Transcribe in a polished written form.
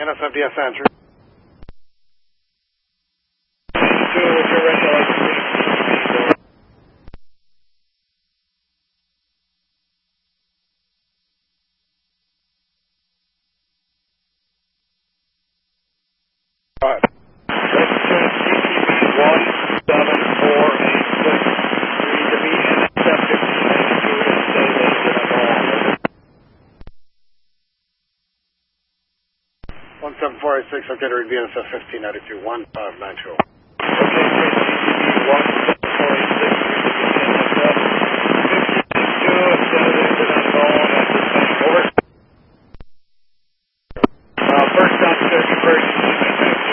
NSFDS answer. 2, what's your recollection? Alright. CTB 17486. Read to be intercepted and to stay later at all. 17486, okay, to read BNSF 1592, 1592. Okay, CTB 17486.